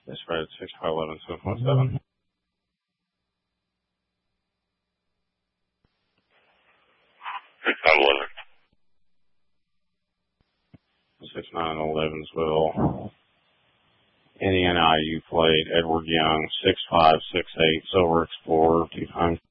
Spread 6511, 7.7. 6911 Will. Indiana IU played Edward Young, 6568, Silver Explorer, 2 times.